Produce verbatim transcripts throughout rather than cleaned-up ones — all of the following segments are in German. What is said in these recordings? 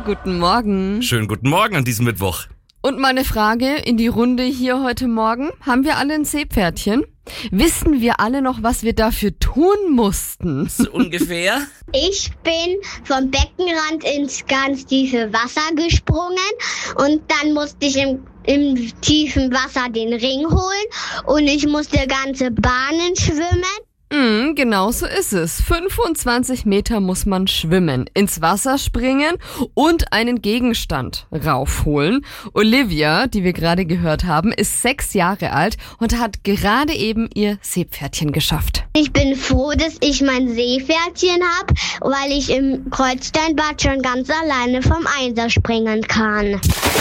guten Morgen. Schönen guten Morgen an diesem Mittwoch. Und meine Frage in die Runde hier heute Morgen. Haben wir alle ein Seepferdchen? Wissen wir alle noch, was wir dafür tun mussten? So ungefähr? Ich bin vom Beckenrand ins ganz tiefe Wasser gesprungen und dann musste ich im, im tiefen Wasser den Ring holen und ich musste ganze Bahnen schwimmen. Mm, genau so ist es. fünfundzwanzig Meter muss man schwimmen, ins Wasser springen und einen Gegenstand raufholen. Olivia, die wir gerade gehört haben, ist sechs Jahre alt und hat gerade eben ihr Seepferdchen geschafft. Ich bin froh, dass ich mein Seepferdchen habe, weil ich im Kreuzsteinbad schon ganz alleine vom Einser springen kann.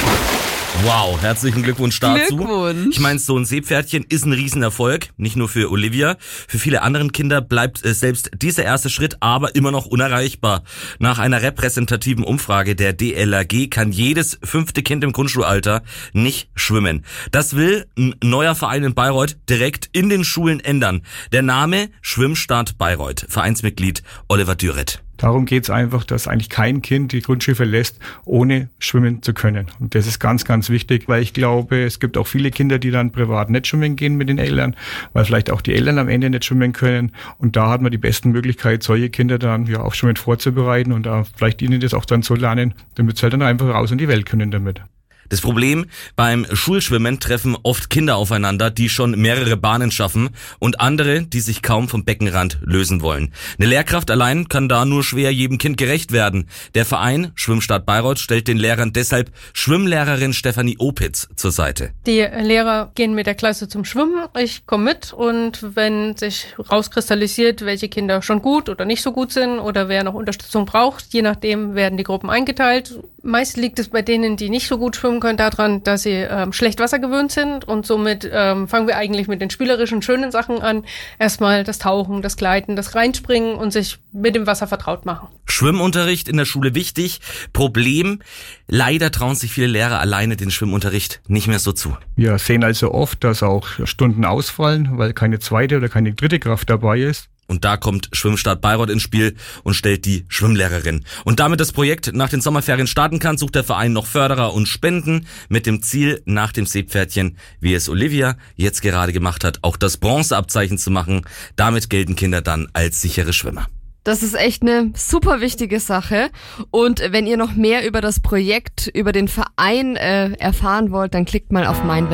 Wow, herzlichen Glückwunsch dazu. Glückwunsch. Ich meine, so ein Seepferdchen ist ein Riesenerfolg, nicht nur für Olivia. Für viele andere Kinder bleibt äh, selbst dieser erste Schritt aber immer noch unerreichbar. Nach einer repräsentativen Umfrage der D L R G kann jedes fünfte Kind im Grundschulalter nicht schwimmen. Das will ein neuer Verein in Bayreuth direkt in den Schulen ändern. Der Name Schwimmstart Bayreuth, Vereinsmitglied Oliver Dürret. Darum geht's einfach, dass eigentlich kein Kind die Grundschule verlässt, ohne schwimmen zu können. Und das ist ganz, ganz wichtig, weil ich glaube, es gibt auch viele Kinder, die dann privat nicht schwimmen gehen mit den Eltern, weil vielleicht auch die Eltern am Ende nicht schwimmen können. Und da hat man die besten Möglichkeit, solche Kinder dann ja auf Schwimmen vorzubereiten und da vielleicht ihnen das auch dann so lernen, damit sie halt dann einfach raus in die Welt können damit. Das Problem, beim Schulschwimmen treffen oft Kinder aufeinander, die schon mehrere Bahnen schaffen und andere, die sich kaum vom Beckenrand lösen wollen. Eine Lehrkraft allein kann da nur schwer jedem Kind gerecht werden. Der Verein Schwimmstart Bayreuth stellt den Lehrern deshalb Schwimmlehrerin Stefanie Opitz zur Seite. Die Lehrer gehen mit der Klasse zum Schwimmen, ich komme mit und wenn sich rauskristallisiert, welche Kinder schon gut oder nicht so gut sind oder wer noch Unterstützung braucht, je nachdem werden die Gruppen eingeteilt. Meist liegt es bei denen, die nicht so gut schwimmen können, daran, dass sie ähm, schlecht Wasser gewöhnt sind und somit ähm, fangen wir eigentlich mit den spielerischen, schönen Sachen an. Erstmal das Tauchen, das Gleiten, das Reinspringen und sich mit dem Wasser vertraut machen. Schwimmunterricht in der Schule wichtig. Problem, leider trauen sich viele Lehrer alleine den Schwimmunterricht nicht mehr so zu. Wir sehen also oft, dass auch Stunden ausfallen, weil keine zweite oder keine dritte Kraft dabei ist. Und da kommt Schwimmstart Bayreuth ins Spiel und stellt die Schwimmlehrerin. Und damit das Projekt nach den Sommerferien starten kann, sucht der Verein noch Förderer und Spenden mit dem Ziel, nach dem Seepferdchen, wie es Olivia jetzt gerade gemacht hat, auch das Bronzeabzeichen zu machen. Damit gelten Kinder dann als sichere Schwimmer. Das ist echt eine super wichtige Sache. Und wenn ihr noch mehr über das Projekt, über den Verein äh, erfahren wollt, dann klickt mal auf mein